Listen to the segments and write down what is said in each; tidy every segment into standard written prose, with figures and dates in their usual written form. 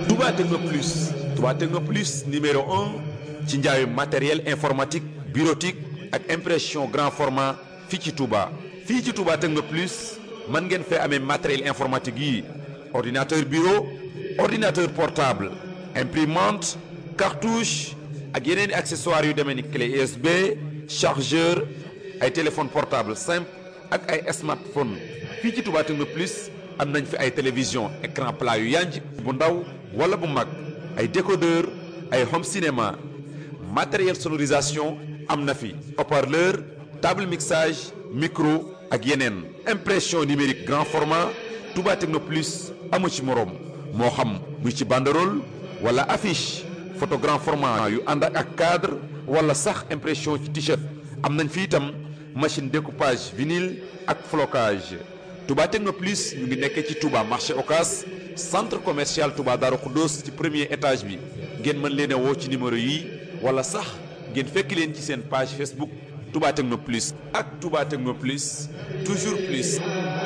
Touba Techno Plus. Touba Techno Plus numéro 1 ci njaayu matériel informatique bureautique ak impression grand format fii ci Touba. fii ci Touba Techno Plus mën ngeen fee amee matériel informatique yi ordinateur bureau ordinateur portable imprimante cartouche ak yeneen i accessoires yu demee ni clé USB chargeur ay téléphone portable simple ak ay smartphone fii ci Touba Techno Plus am nañ fi ay télévision écran plat yu yanj bu ndaw wala bu mag ay décodeur ay home cinéma matériel sonorisation am na fi haut-parleur table mixage micro ak yeneen impression numérique grand format Touba Techno Plus amu ci moroom moo xam muy ci banderole wala affiche photo grand format yu ànd ak cadre wala sax impression ci t-shirt am nañ fi itam machine découpage vinyle ak flocage Touba Techno Plus ñu ngi nekk ci Touba marché Ocass centre commercial Touba Darou Khoudoss ci premier étage bi ngeen mën leen a woo ci numéro yi wala sax ngeen fekk leen ci seen page Facebook Touba Techno Plus ak Touba Techno Plus toujours plus.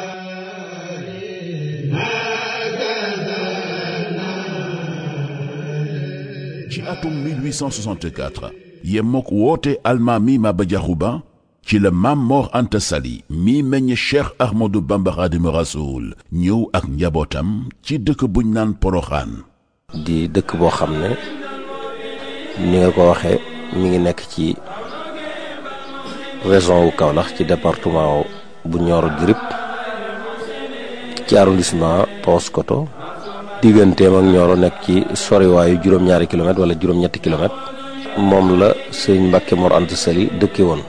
ci atum 1864 yemook woote almaami Maba Diakhou Ba ci la Maam Mor Anta Sali mi meññ Cheikh Ahmadou Bamba Khadimu Rasoul ñëw ak njabootam ci dëkk buñ naan Poroxaan. di dëkk boo xam ne ni nga ko waxee mi ngi nekk ci région wu Kaolack ci département bu Nioro du Rip ci arrondissement Paoskoto digganteem ak Nioro nekk ci soriwaayu juróom-ñaari kilomètre wala juróom-ñetti kilomètre moom la sëñ Mbàkke Mor Anta Sali dëkke woon.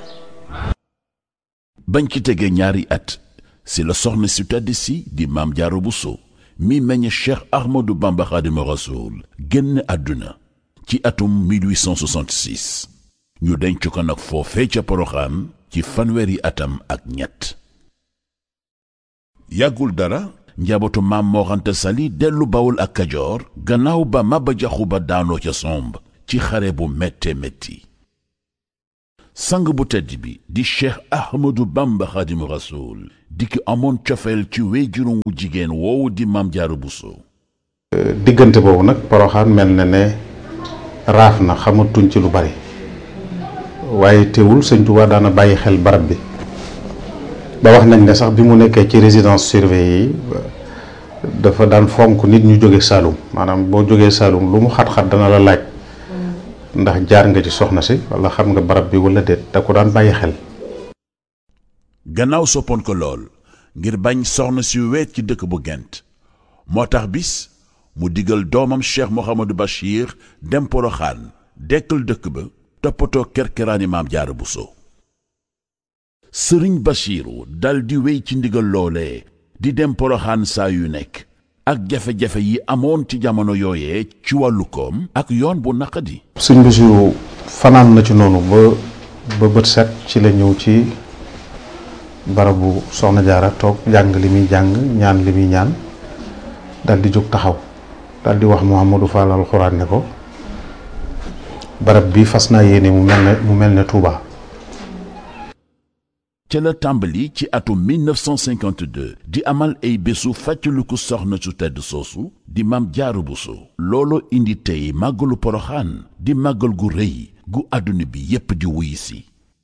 bañ ci tegee ñaari at si la soxna si tedd si di Maam Jaara Buso mi meññ Cheikh Ahmadou Bamba Khadimu Rasoul génn àdduna ci atum 1866 ñu denc ko nag foofee ca Poroxaan ci fanweeri atam ak ñett. yàggul dara njabootu Maam Mor Anta Sali dellu Bawol ak Kajoor gannaaw ba Maba Diakhou Ba daanoo ca somb ci xare bu métte métti. sang bu tedd bi di Cheikh Ahmadou Bamba Khadimu Rasoul di ki amoon cofeel ci wéyjurum wu jigéen woowu di Maam Jaara Buso. diggante boobu nag Poroxaan mel na ne raaf na xamatuñ ci lu bari waaye teewul sëñ Tuubaa daana bàyyi xel barab bi ba wax nañ ne sax bi mu nekkee ci résidence surveillée yi dafa daan fonk nit ñu jóge Saalum maanaam boo jógee Saalum lu mu xat-xat dana la laaj ndax jaar nga ci soxna si wala xam nga barab bi wala déet da ko daan bàyyi xel. gannaaw soppoon ko lool ngir bañ soxna si weet ci dëkk bu Gent moo tax bis mu digal doomam Cheikh Mouhamadou Bachir dem Poroxaan dekkal dëkk ba toppatoo kerkeraani Maam Jaara Buso. sëriñ Bachiru dal di wéy ci ndigal loolee di dem Poroxaan saa yu nekk ak jafe-jafe yi amoon ci jamono yooyee ci wàllu koom ak yoon bu naqadi. sëñ Bachiru fanaan na ci noonu ba bët set ci la ñëw ci barabu soxna Jaara toog jàng li muy jàng ñaan li muy ñaan dal di jóg taxaw dal di wax Mouhamadou Fall alxuraan ne ko barab bi fas naa yéene mu mel ne Touba. ca la tàmbali ci atum 1952 di amal ay bésu fàttaliku soxna su tedd soosu di Maam Jaara Buso. looloo indi tey màggalu Poroxaan di màggal gu rëy gu àdduna bi yépp di wuy si.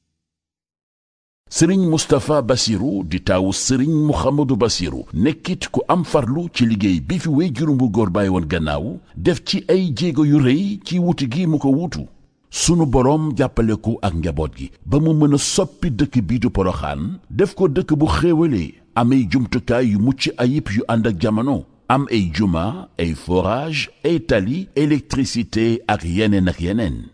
sëriñ Moustapha Bassirou di taawu sëriñ Mouhamadou Bassirou nekkit ku am farlu ci liggéey bi fi wéyjuram bu góor bàyyi woon gannaaw def ci ay jéego yu rëy ci wuti gi mu ko wuutu. sunu boroom jàppale ko ak njaboot gi ba mu mën a soppi dëkk bii du Poroxaan def ko dëkk bu xéewalee am ay jumtukaay yu mucc ayib yu ànd ak jamono am ay juma ay forage ay tali électricité ak yeneen ak yeneen.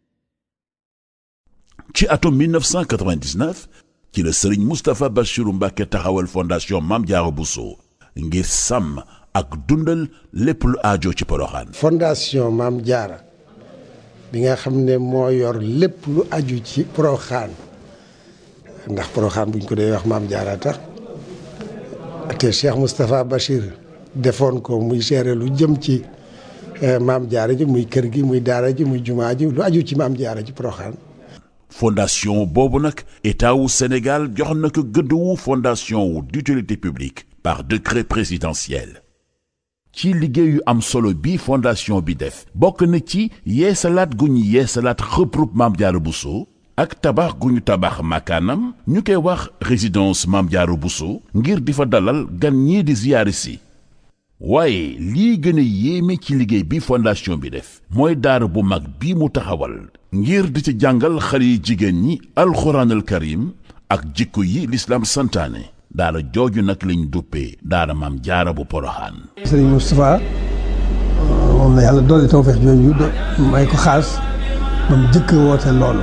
ci atum 1999 ci la sëriñ Moustapha Bassirou Mbacké taxawal fondation Maam Jaara Buso ngir sàmm ak dundal lépp lu aajo ci Poroxaan. fondation Maam Jaara bi nga xam ne moo yor lépp lu aju ci Poroxaan ndax Poroxaan buñ ko dee wax Maam Jaara tax te Cheikh Moustapha Bachir defoon ko muy gérer lu jëm ci Maam Jaara ji muy kër gi muy daara ji muy jumaa ji lu aju ci Maam Jaara ji Poroxaan. fondation boobu nag état wu Sénégal jox na ko gëdd wu fondation wu d'utilité publique par décret présidentiel. ci liggéeyu am solo bi fondation bi def bokk na ci yeesalaat gu ñu yeesalaat xëprub Maam Jaara Buso ak tabax gu ñu tabax makaanam ñu koy wax résidence Maam Jaara Buso ngir di fa dalal gan ñii di ziyaari si waaye lii gën a yéeme ci liggéey bi fondation bi def mooy daara bu mag bi mu taxawal ngir di ci jàngal xale yi jigéen ñi alxuraanal karim ak jikko yi lislaam santaane daara jooju nag lañ duppee daara Maam Jaara bu Poroxaan. Sëriñ Moustapha moom la yàlla doole tawfeex jooju may ko xaas ba mu jëkk woote loolu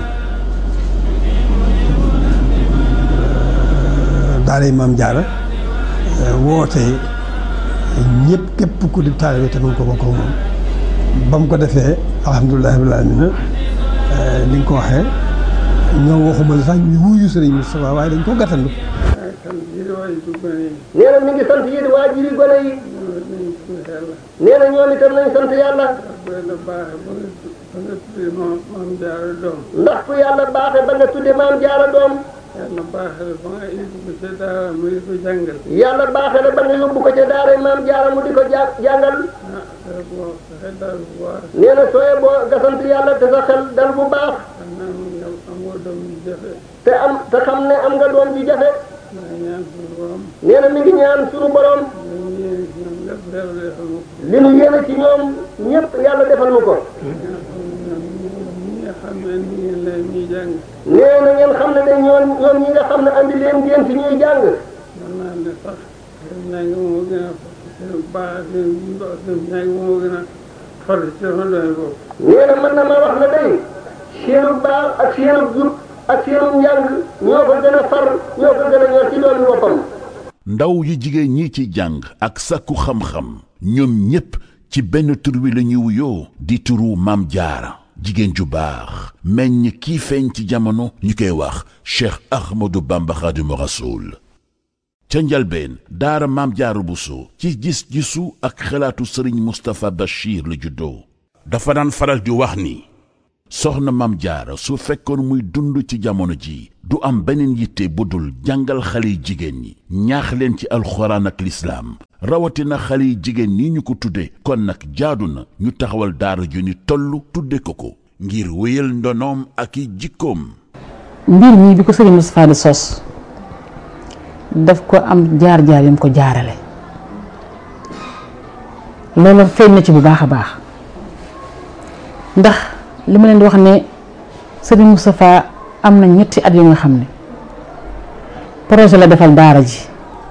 daaray Maam Jaara woote ñëpp képp ku di taalibe te mu ko bokk moom ba mu ko defee alhamdulilah rabbil aalamiina ni nga ko waxee ñoom waxuma la sax ñu wuyu Sëriñ Moustapha waaye dañ ko gàttandu. nee na mi ngi sant yéen waajuri gone yi. nee na ñoom itam nañ sant yàlla. ndax fu yàlla baaxee ba nga tudde Maam Jaara doom. yàlla baaxee la ba nga yóbbu ko ca daara mu di ko jàngal. yàlla baaxee la ba nga yóbbu ko ca daara Maam Jaara mu di ko jàngal. nee na sooyee boo nga sant yàlla te sa xel dal bu baax. te xam ne am nga doom ji jafe. nee na mi ngi ñaan suñu borom. li nu yéene ci ñoom ñëpp yàlla defal nu ko. nee na ngeen xam ne de ñoom ñi nga xam ne andi leen ngeen ci ñuy jàng. nee na mën na ma wax ne day seenu baax ak seenu jub ak seenu njàng ñoo ko gën a far ñoo ko gën a ñor ci doomi boppam. ndaw yu jigéen ñi ci jàng ak sàkku xam-xam ñoom ñépp ci benn tur wi la ñuy wuyoo di turu Maam Jaara jigéen ju baax meññ kii feeñ ci jamono ñu koy wax Cheikh Ahmadou Bamba Xaadimu Rasuul ca njalbeen daara Maam Jaara Buso ci gis-gisu ak xalaatu Sëriñ Moustapha Bachir la juddoo dafa daan faral di wax ni soxna Maam Jaara su fekkoon muy dund ci jamono ji du am beneen yitte bu dul jàngal xale yi jigéen ñi ñaax leen ci alxuraan ak lislaam rawatina xale yi jigéen ñi ñu ko tudde kon nag jaadu na ñu taxawal daara ju ni toll tudde ko ngir wéyal ndonoom ak i jikkoom. mbir mi bi ko Sëriñ Moustapha di sos daf ko am jaar-jaar yam ko jaarale loolu feeñ na ci bu baax a baax ndax li ma leen di wax ne Sëriñ Moustapha am na ñetti at yu nga xam ne projet la defal daara ji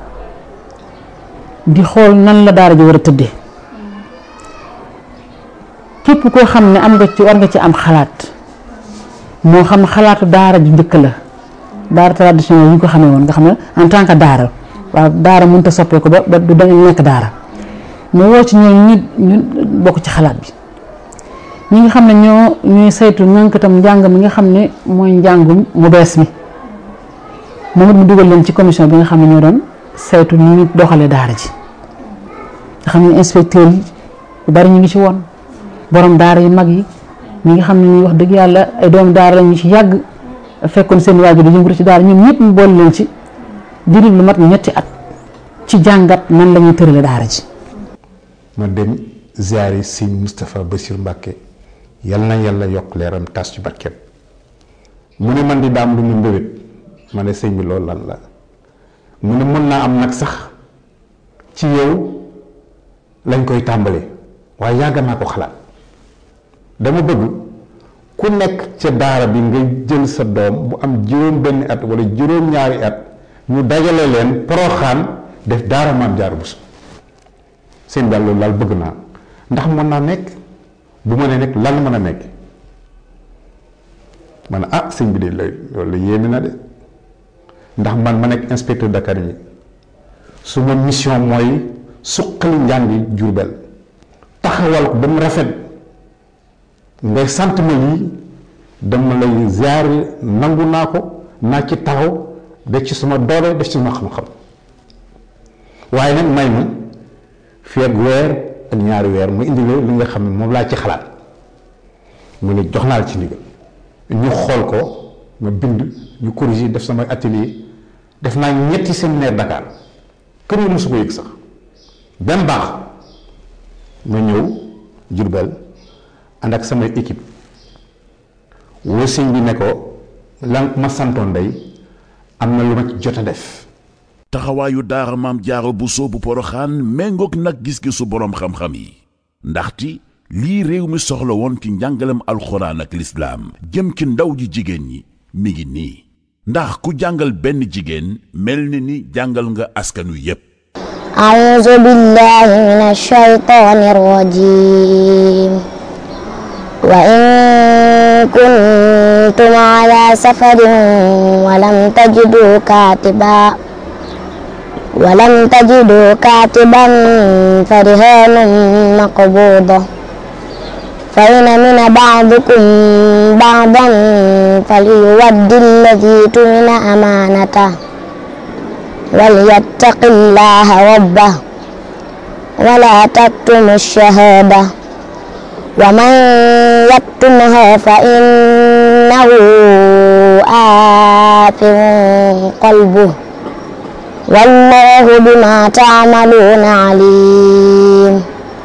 di xool nan la daara ji war a tëddee képp koo xam ne am nga ci war nga ci am xalaat moo xam xalaatu daara ju njëkk la daara traditionnel yi ñu ko xamee woon nga xam ne en tant que daara waaw daara mënut a soppeeku ba du da nekk daara mu woo ci ñoom ñu bokk ci xalaat bi ñi nga xam ne ñooy saytu nankatam njàng mi nga xam ne mooy njàngum mu bees mi moom it mu dugal leen ci commission bi nga xam ne ñoo doon saytu ni ñu doxalee daara ji nga xam ne inspecteur yi yu bari ñu ngi ci woon borom daara yu mag yi ñi nga xam ne ñuy wax dëgg yàlla ay doomu daara la ñu ci yàgg fekkoon seen waajur di yëngatu ci daara ñoom ñëpp mu boole leen ci diiru lu mat ñetti at ci jàngat nan la ñuy tërale daara ji. ma dem ziyaari Sëñ Moustapha Bassir Mbàkke yal na yàlla yokk leeram tas ci barkeem mu ne man di daam lu mu mbébét ma ne sëñ bi loolu lan la mu ne mën naa am nag sax ci yow lañ koy tàmbalee waaye yàgg naa ko xalaat dama bëgg ku nekk ca daara bi nga jël sa doom bu am juróom benn at wala juróom ñaari at ñu dajale leen Poroxaan def daara Maam Jaara Buso sëñ bi loolu laal bëgg naa ndax mën naa nekk bu ma nee nekk lan mën a nekk ma ne ah sëñ bi de loolu la yéeme na de ndax man ma nekk inspecteur d'académie su ma mission mooy suqali njàngi Jurbel taxawal ko ba mu rafet ngay sant ma lii dama lay ziyaare nangu naa ko naa ci taxaw def ci sama doole def ci sama xam-xam waaye nag may ma fii ak weer ak ñaari weer mu indi li nga xam ne moom laa ci xalaat mu ne jox naa la ci ndigal ñu xool ko ma bind ñu corriger def sama atelier def naa ñetti séminaire Dakar kër yi mosu ko yëg sax benn baax ma ñëw Jurbel ànd ak samay équipe woo sëñ bi ne ko lan ma santoon day am na lu ma jot a def. taxawaayu daara Maam Jaara Buso bu Poroxaan méngoog nag gis-gisu boroom xam-xam yi ndaxte lii réew mi soxla woon ci njàngalem alxuraan ak lislaam jëm ci ndaw ji jigéen ñi mi ngi nii ndax ku jàngal benn jigéen mel ni jàngal nga askanu yépp. a'uuzu billaahi mina shaytaani rajiim wa in kuntum alaa safarin wa lam tajiduu kaatiban farihaanun maqbuuda fa in amina ba'dukum ba'dan falyuwaddi alladii tumina amaanatahu walyattaqi llaaha rabbahu wa laa taktumu shahaada wa man yaktumhaa fa innahu aathim qalbuhu wallaahu bimaa ta'maluuna aliim.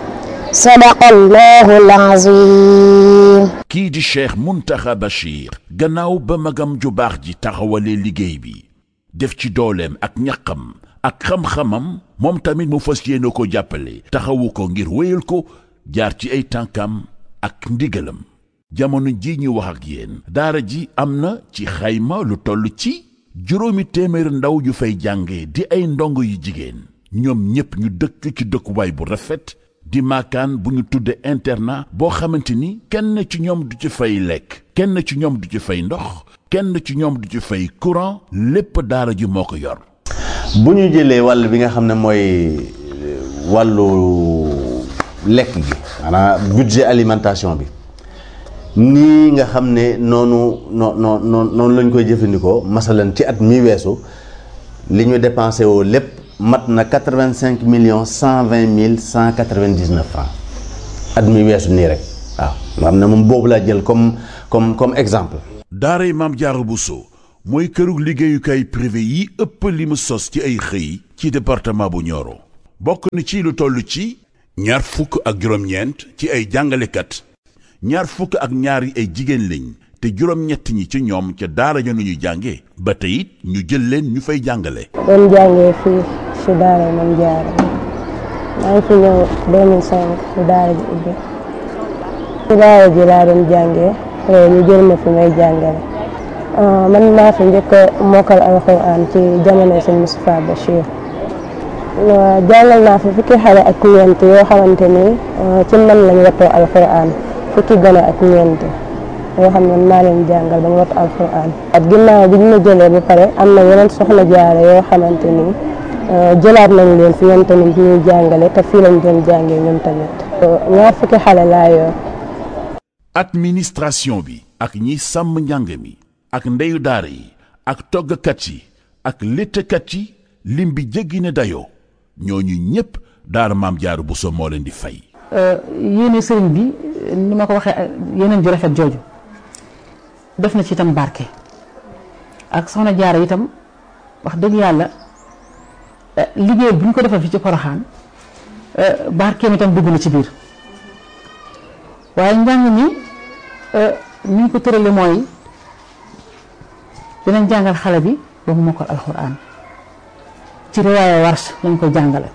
sadaqallahul aziim. kii di Cheikh Mountakha Bachir gannaaw ba magam ju baax ji taxawalee liggéey bi def ci dooleem ak ñaqam ak xam-xamam moom tamit mu fas yéene ko jàppale taxawu ko ngir wéyal ko jaar ci ay tànkam ak ndigalam. jamono ji ñu wax ak yéen daara ji am na ci xayma lu toll ci 700 ndaw yu fay jànge di ay ndongo yu jigéen ñoom ñépp ñu dëkk ci dëkkuwaay bu rafet di maakaan bu ñu tudde internat boo xamante ni kenn ci ñoom du ci fay lekk kenn ci ñoom du ci fay ndox kenn ci ñoom du ci fay courant lépp daara ji moo ko yor. bu ñu jëlee wàll bi nga xam ne mooy wàllu lekk gi maanaam budget alimentation bi nii nga xam ne noonu lañ koy jëfandikoo masalan ci at mi weesu li ñu dépensé woo lépp mat na 85 millions 120 mille 199 francs at mi weesu nii rek waaw nga xam ne moom boobu laa jël comme exemple. daaray Maam Jaara Buso mooy kërug liggéeyukaay privé yi ëpp li mu sos ci ay xëy ci département bu Nioro bokk na ci lu toll ci 29 ci ay jàngalekat 22 ay jigéen lañ te 7 ñi ci ñoom ca daara ja nu ñu jànge ba tey it ñu jël leen ñu fay jàngale. doon jàngee fii ci daara Maam Jaara maa ngi fi ñëw 2005 ci daara ji ubbi ci daara ji laa doon jàngee ñu jël ma fi may jàngale man maa fi njëkk a mokkal alxuraan ci jamono sëñ Moustapha Bachir jàngal naa fi fukki xale ak ñeent yoo xamante ni ci man lañ wattoo alxuraan fukki gone ak ñeent yoo xam ne maa leen jàngal ba ñu wattu alxuraan at ginnaaw bi ñu ma jëlee ba pare am na yeneen soxna jaare yoo xamante ni jëlaat nañ leen fi ñoom tamit ñuy jàngale te fii lañ doon jàngee ñoom tamit 2 fukki xale laa yor. administration bi ak ñi sàmm njàng mi ak ndeyu daara yi ak toggkat yi ak léttkat yi lim bi jéggi ne dayoo ñooñu ñépp daara Maam Jaara Buso moo leen di fay. yéene sëriñ bi ni ma ko waxee yeneen ju rafet jooju def na ci itam barke ak soxna Jaara itam wax dëgg yàlla liggéey bu ñu ko defal fi ci Poroxaan barkeem itam dugg na ci biir waaye njàng mi ni ñu ko tërale mooy dinañ jàngal xale bi ba mu mokkal alxuraan ci riwaaya Warsh lañ koy jàngale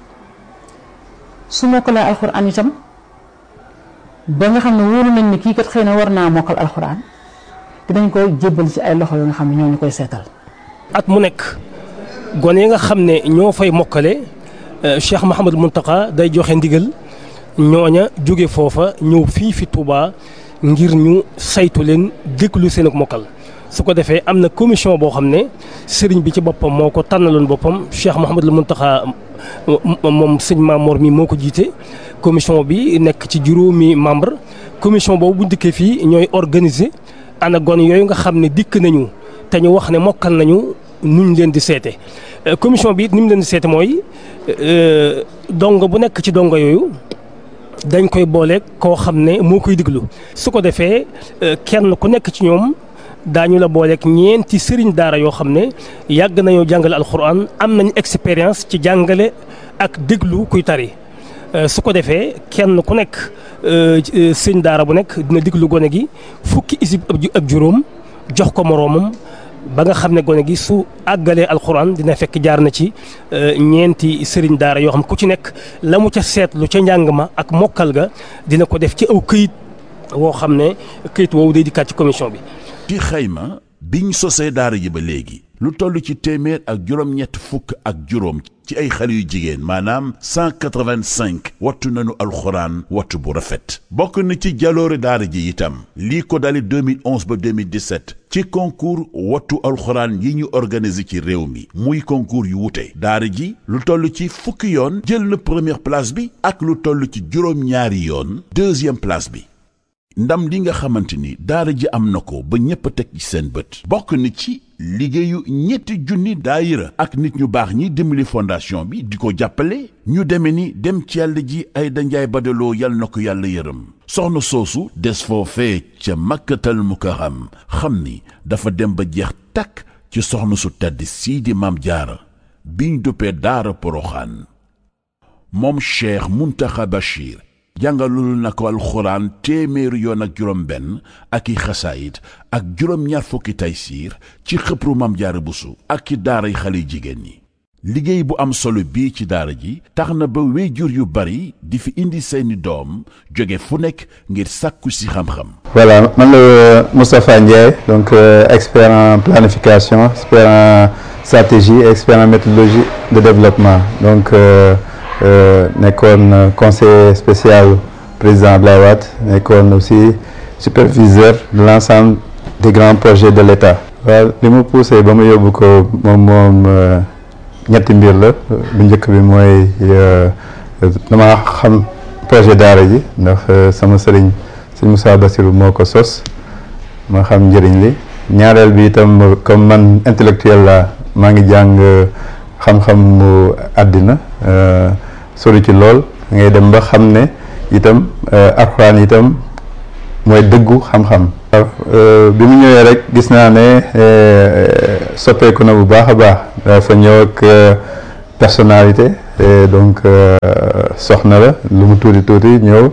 su mokkalee alxuraan itam ba nga xam ne wóolu nañ ni kii kat xëy na war naa mokkal alxuraan dinañ koy jébbal ci ay loxo yoo nga xam ne ñoo ñu koy seetal. at mu nekk gone yi nga xam ne ñoo fay mokkale Cheikh Mouhamadou Mountakha day joxe ndigal ñooña jóge foofa ñëw fii fi Touba ngir ñu saytu leen déglu seen ak mokkal su ko defee am na commission boo xam ne sëriñ bi ci boppam moo ko tànnaloon boppam Cheikh Mouhamadou Mountakha moom sëñ Mamor mi moo ko jiite commission bi nekk ci 5 membre commission boobu bu dikkee fii ñooy organiser ana gone yooyu nga xam ne dikk nañu te ñu wax ne mokkal nañu nuñ leen di seete commission bi it ni mu leen di seete mooy dongo bu nekk ci dongo yooyu dañ koy booleeg koo xam ne moo koy diglu su ko defee kenn ku nekk ci ñoom daañu la booleeg ñeenti sëriñ daara yoo xam ne yàgg nañoo jàngale alxuraan am nañ expérience ci jàngale ak déglu kuy tari su ko defee kenn ku nekk sëñ daara bu nekk dina diglu gone gi fukki isib ak juróom jox ko moroomam ba nga xam ne gone gi su àggalee alxuraan dina fekk jaar na ci ñeenti sëriñ daara yoo xam ku ci nekk la mu ca seetlu ca njàng ma ak mokkal ga dina ko def ci aw këyit woo xam ne këyit woowu day dikkaat ci commission bi. ci xayma biñ sosee daara ji ba léegi lu toll ci téeméer ak juróom-ñett fukk ak juróom ci ay xale yu jigéen maanaam 185 wattu nañu alxuraan wattu bu rafet bokk na ci jaloore daara ji itam lii ko dali 2011 ba 2017 ci concours wattu alxuraan yi ñu organisé ci réew mi muy concours yu wute daara ji lu toll ci fukki yoon jël na première place bi ak lu toll ci juróom-ñaari yoon deuxième place bi ndam li nga xamante ni daara ji am na ko ba ñépp a teg ci seen bët bokk na ci liggéeyu ñetti junni daayira ak nit ñu baax ñi dimbali fondation bi di ko jàppale ñu deme ni dem ci yàlla ji Ayda Njaay Badaloo yal na ko yàlla yërëm soxna soosu des foofee ca Makkatal Mukarram xam ni dafa dem ba jeex takk ci soxna su tedd sii di Maam Jaara biñ duppee daara Poroxaan moom Cheikh Muntaxa Bachir jàngalul na ko alxuraan téeméeri yoon ak juróom benn ak i xasaayit ak juróom-ñaar fukki taysiir ci xëpru Maam Jaara Buso ak ci daaray xale jigéen ñi liggéey bu am solo bii ci daara ji tax na ba wéyjur yu bari di fi indi seeni doom jóge fu nekk ngir sàkku si xam-xam. Voilà, man la Moustapha Ndiaye donc expert en planification expert en stratégie et expert en méthodologie de développement donc nekkoon conseiller spécial président Abdoulaye Wade nekkoon aussi superviseur de l'ensemble des grands projets de l'État. waaw li mu poussé ba mu yóbbu ko moom ñetti mbir la bu njëkk bi mooy dama xam projet daara ji ndax sama sëriñ sëñ Moussa Bassirou moo ko sos ma xam njëriñ li ñaareel bi itam comme man intellectuel la maa ngi jàng xam-xam mu àddina sori ci lool ngay dem ba xam ne itam alxuraan itam mooy dëggu xam-xam. bi mu ñëwee rek gis naa ne soppeeku na bu baax a baax dafa ñëw ak personnalité donc soxna la lu mu tuuti tuuti ñëw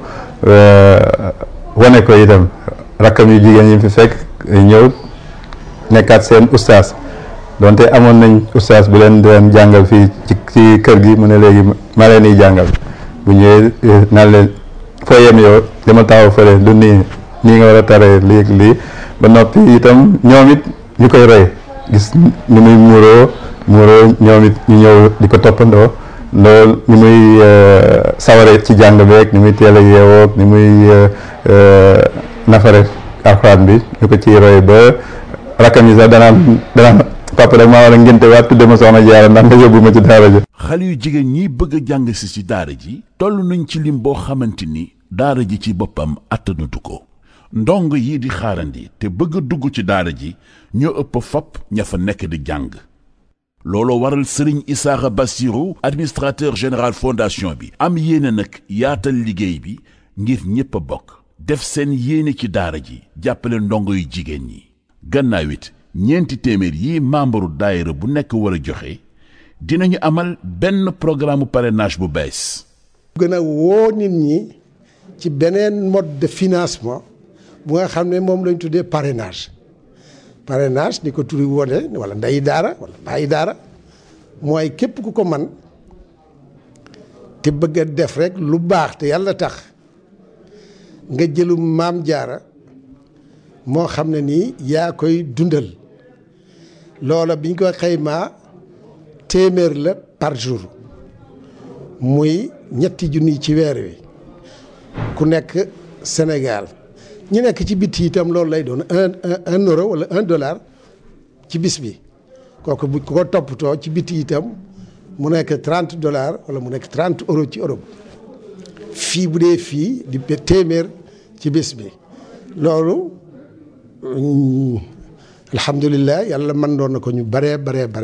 wane ko itam rakkam yu jigéen yi fi fekk ñëw nekkaat seen ustaas donte amoon nañ ustaas bu leen doon jàngal fii ci kër gi mu ne léegi ma leen di jàngal bu ñëwee naan leen foo yem yow dama taxaw fële du nii nga war a taree lii ba noppi itam ñoom it ñu koy roy gis ni muy muuroo ñoom it ñu ñëw di ko toppandoo loolu ni muy saware ci jàng beeg ni muy teel a yeewoog ni muy nafare alxuraan bi ñu ko ciy roy ba rakkam yi sax danaan papa rek maa war a ngénte waat tudde ma soxna Jaara ndax nga yóbbu ma ci daara ji. xale yu jigéen ñi bëgg a jàng si ci daara ji toll nañ ci lim boo xamante ni daara ji ci boppam attanatu ko ndong yi di xaarandi te bëgg a dugg ci daara ji ñoo ëpp fop ña fa nekk di jàng looloo waral Serigne Issakha Bassirou administrateur général fondation bi am yéene nag yaatal liggéey bi ngir ñépp a bokk def seen yéene ci daara ji jàppale ndongo yu jigéen ñi gannaaw it ñeenti téeméer yi membre daayira bu nekk war a joxe dinañu amal benn programme parrainage bu bees. gën a woo nit ñi ci beneen mode de financement bu nga xam ne moom lañ tuddee parrainage ni ko turi wone wala ndeyi daara wala bàyyi daara mooy képp ku ko man te bëgg a def rek lu baax te yàlla tax nga jëlu Maam Jaara moo xam ne nii yaa koy dundal loola biñ ko xaymaa téeméer la par jour muy ñetti junni ci weer wi ku nekk Sénégal ñi nekk ci bitti itam loolu lay doon un euro wala $1 ci bis bi kooku bu ko toppatoo ci bitti itam mu nekk $30 wala mu nekk 30 euros ci Europe fii bu dee fii di téeméer ci bis bi loolu alhamdulilah yàlla mën doon na ko ñu bare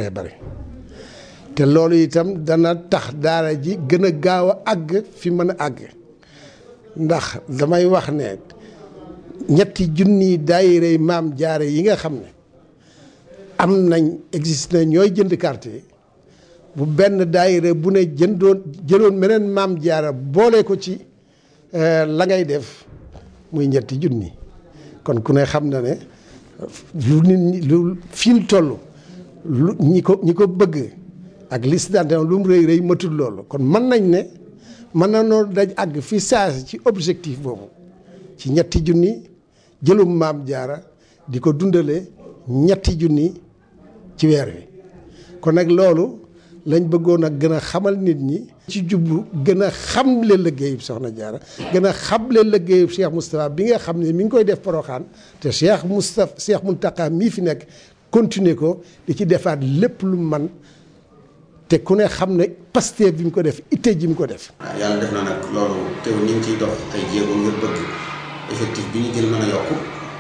te loolu itam dana tax daara ji gën a gaaw a àgg fi mën a àgg ndax damay wax ne ñetti junni daayira Maam Jaara yi nga xam ne am nañ existe na ñooy jënd carte yi bu benn daayira bu ne jëloon meneen maam jaara boole ko ci la ngay def muy ñetti junni kon ku ne xam na ne lu nit ñi lu fi ñu toll lu ñi ko bëgg ak liste d'adhésion lu mu rëy rëy matul loolu kon mën nañ ne mën na noonu daj àgg fi saasi ci objectif boobu ci ñetti junni jëlum maam jaara di ko dundale ñetti junni ci weer wi kon nag loolu lañ bëggoon a gën a xamal nit ñi ci jublu gën a xamle liggéeyub soxna jaara gën a xamle liggéeyub Cheikh Moustapha bi nga xam ne mi ngi koy def Porokhane te Cheikh Mountakha mii fi nekk continuer ko di ci defaat lépp lu man te ku ne xam ne Pastef bi mu ko def itte ji mu ko def. yàlla def na nag loolu teew ñu ngi ciy dox ay jéego ngir bëgg effectif bi ñu jël mën a yokku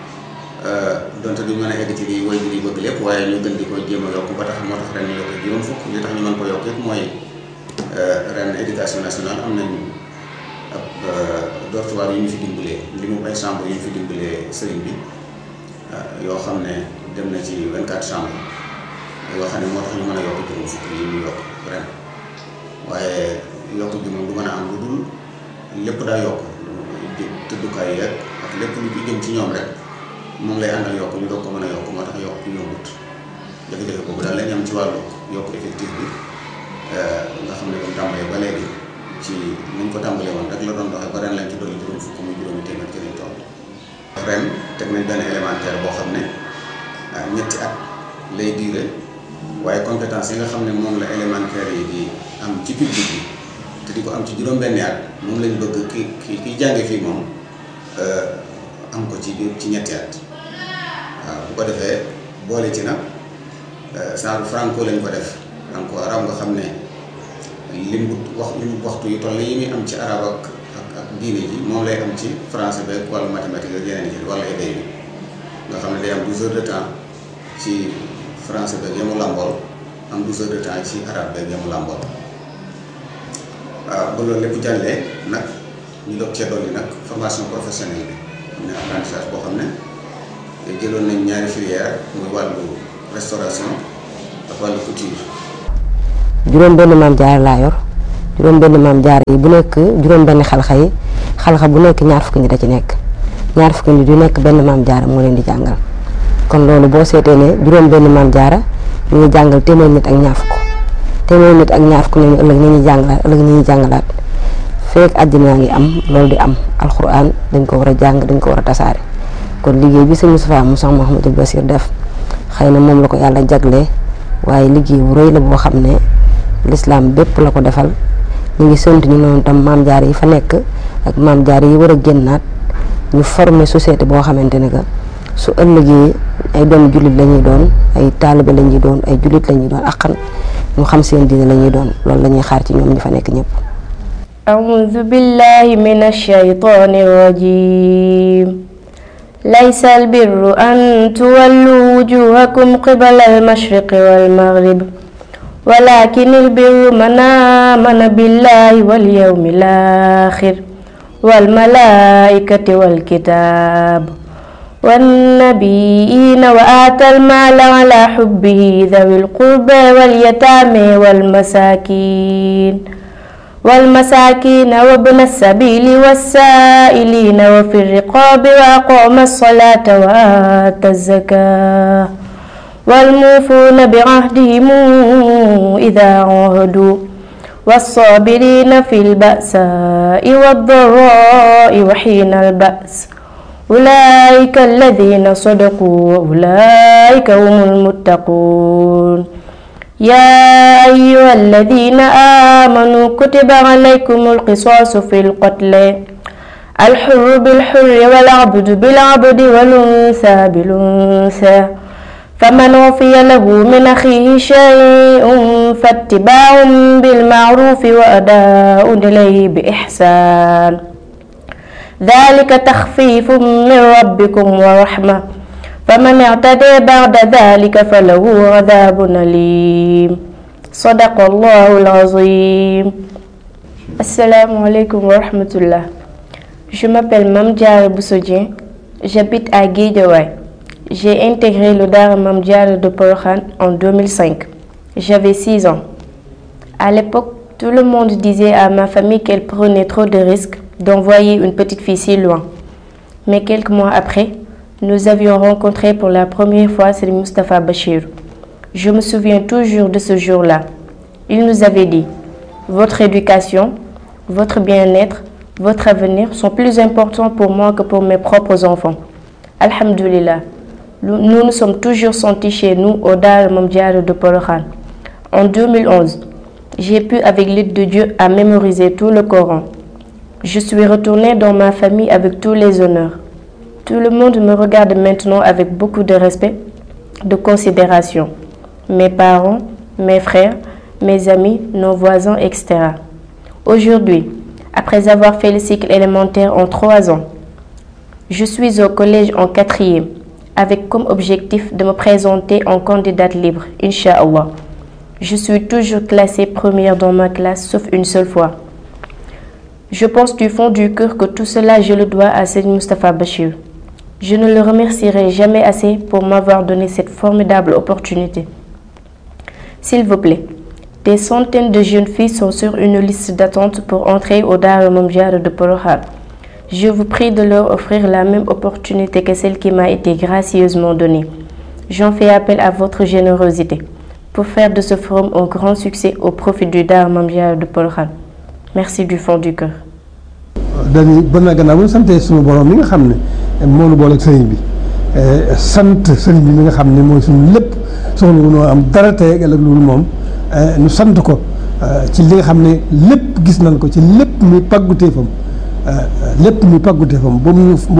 donte duñ mën a egg ci li woy bi di bëgg lépp waaye ñu gën di ko jéem a yokku ba tax moo tax ren ñu yokk juróom fukk li tax ñu mën ko yokk yëpp mooy ren éducation nationale am nañ ab dortoir yu ñu fi dimbalee li mu ay chambre yu ñu fi dimbalee sëriñ bi yoo xam ne dem na ci 24 chambres yoo xam ne moo tax ñu mën a yokk juróom fukk yi ñu yokk ren waaye yokk bi moom du mën a am lu dul lépp daa yokk tëddukaay yeeg ak lépp lu ci jëm ci ñoom rek moom lay àndal yokk ñu doog ko mën a yokk moo tax yokk yombut jafe-jafe boobu daal lañ am ci wàllu yokk effectif bi nga xam ne comme tàmbalee ba léegi ci nañ ko tàmbalee woon rek la doon doxee ba ren lañ ci dolli juróom fukk muy juróomi téeméer ci lañ toll ren teg nañ benn élémentaire boo xam ne ñetti at lay diire waaye compétence yi nga xam ne moom la élémentaire yi di am ci public bi te di ko am ci juróom-benni at moom lañ bëgg ki jànge fii moom am ko ci ñetti at waaw bu ko defee boole ci nag genre franco lañ ko def franco arab nga xam ne limu waxtu yu toll yi muy am ci arab ak diine ji moom lay am ci français beeg wàllu mathématique ak yeneen yi wala éday bi nga xam ne day am 12 heures de temps ci français beeg yamu làmbool am 12 heures de temps ci arabe beeg yamu làmbool waaw ba loolu lépp jàllee nag ñu doog cee dolli nag formation professionnelle bi am na apprentissage boo xam ne jëloon nañ ñaari filière muy wàllu restauration ak wàllu couture. juróom benn maam jaar laa yor juróom benn maam jaar yi bu nekk juróom benn xalxa yi xalxa bu nekk ñaar fukki nit da ci nekk ñaar fukki nit yu nekk benn maam jaara moo leen di jàngal kon loolu boo seetee ne juróom benn maam jaara ñu ngi jàngal téeméer nit ak ñaar fukk téeméer nit ak ñaar fukk nañu ëllëg ni ñuy jàngalaat feek àddina ngi am loolu di am alxuraan dañ ko war a jàng dañ ko war a tasaare kon liggéey bi sëñ Moustapha mu Cheikh Mouhamadou Bassir def xëy na moom la ko yàlla jaglee waaye liggéey bu rëy la boo xam ne lislaam bépp la ko defal ñu ngi sant ñu noonu tam maam jaar yi fa nekk ak maam jaar yi war a génnaat ñu former société boo xamante ne que su ëllëgee ay doomu jullit la ñuy doon ay taalibe la ñuy doon ay jullit la ñuy doon akkan ñu xam seen diine la ñuy doon loolu la ñuy xaar ci ñoom ñu fa nekk ñëpp. أعوذ بالله من الشيطان الرجيم ليس البر أن تولوا وجوهكم قبل المشرق والمغرب ولكن البر من آمن بالله واليوم الآخر والملائكة والكتاب والنبيين وآتى المال على حبه ذوي القربى واليتامى والمساكين وابن السبيل والسائلين وفي الرقاب وأقام الصلاة وآتى الزكاة والموفون بعهدهم إذا عاهدوا والصابرين في البأساء والضراء وحين البأس أولئك الذين صدقوا وأولئك هم المتقون يا أيها الذين آمنوا كتب عليكم القصاص في القتل الحر بالحر والعبد بالعبد والأنثى بالأنثى فمن عفي له من أخيه شيء فاتباع بالمعروف وأداء إليه بإحسان ذلك تخفيف من ربكم ورحمة فمن اعتدى بعد ذلك فله عذاب أليم صدق الله العظيم. Assalamu alaikum wa rahmatullah. Je m'appelle Mame Diarra Bousso Dieng, j'habite à Guédiawaye. J'ai intégré le Daara Mame Diarra de Porokhane en 2005. J'avais 6 ans. À l'époque, tout le monde disait à ma famille qu'elle prenait trop de risques d'envoyer une petite fille si loin. Mais quelques mois après, nous avions rencontré pour la première fois Serigne Moustapha Bachir. Je me souviens toujours de ce jour-là. Il nous avait dit: votre éducation, votre bien-être, votre avenir sont plus importants pour moi que pour mes propres enfants. Alhamdulillah, nous nous sommes toujours sentis chez nous au Daara Mame Diarra de Porokhane. En 2011, j'ai pu, avec l'aide de Dieu, à mémoriser tout le Coran. Je suis retournée dans ma famille avec tous les honneurs. Tout le monde me regarde maintenant avec beaucoup de respect, de considération. Mes parents, mes frères, mes amis, nos voisins, etc. Aujourd'hui, après avoir fait le cycle élémentaire en 3 ans, je suis au collège en 4e, avec comme objectif de me présenter en candidate libre, Inch'Allah. Je suis toujours classée première dans ma classe, sauf une seule fois. Je pense du fond du cœur que tout cela, je le dois à Serigne Moustapha Bachir. Je ne le remercierai jamais assez pour m'avoir donné cette formidable opportunité. S'il vous plaît, des centaines de jeunes filles sont sur une liste d'attente pour entrer au Daara Mame Diarra de Porokhane. Je vous prie de leur offrir la même opportunité que celle qui m'a été gracieusement donnée. J'en fais appel à votre générosité pour faire de ce forum un grand succès au profit du Daara Mame Diarra de Porokhane. Merci du fond du cœur. dañuy bon na gannaaw bu ñu santee suñu borom mi nga xam ne moo nu boole ak sëriñ bi sant sëriñ bi mi nga xam ne mooy suñu lépp soxla wu noo am dara tey ak loolu moom ñu sant ko ci li nga xam ne lépp gis nañ ko ci lépp muy pàgguteefam ba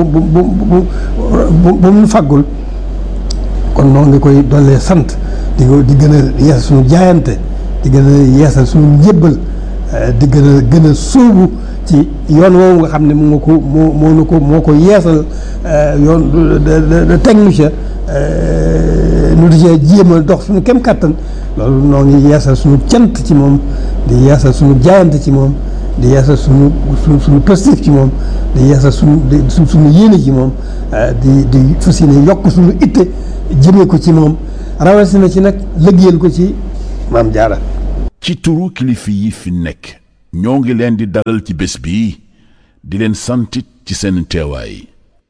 mu fàggul kon noonu nga koy dollee sant di gën a yeesal suñu jaayante di gën a yeesal suñu njébbal di gën a sóobu ci yoon woowu nga xam ne moo ko yeesal yoon teg nu ca nu di cee jéem a dox suñu kem kàttan loolu noo ngi yeesal suñu cant ci moom di yeesal suñu jaayante ci moom di yeesal suñu positif ci moom di yeesal suñu yéene ci moom di fas yéene yokk suñu itte jëmee ko ci moom rawatina ci nag liggéeyal ko ci Mame Diarra. ci turu kilifa yi fi nekk ñoo ngi leen di dalal ci bés bi di leen santit ci seen teewaay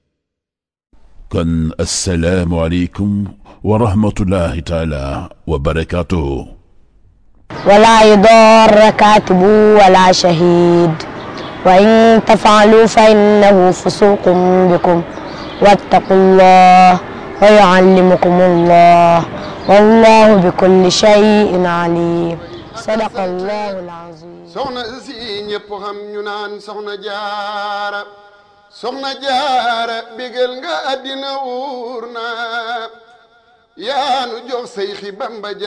kon assalaamu aleykum wa rahmatullahi taala wa barakaatuhu ولا يضار كاتب ولا شهيد وإن تفعلوا فإنه فسوق بكم واتقوا الله ويعلمكم الله والله بكل شيء عليم صدق الله العظيم soxna si ñépp xam ñu naan soxna jaara bégal nga àddina wuur na yaanu jox say xi Bamba